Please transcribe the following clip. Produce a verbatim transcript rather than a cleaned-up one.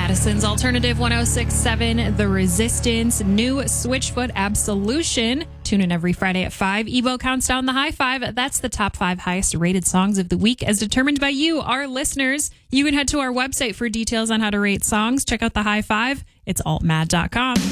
Madison's Alternative one oh six point seven, The Resistance, new Switchfoot Absolution. Tune in every Friday at five. Evo counts down the high five. That's the top five highest rated songs of the week as determined by you, our listeners. You can head to our website for details on how to rate songs. Check out the high five. It's alt mad dot com.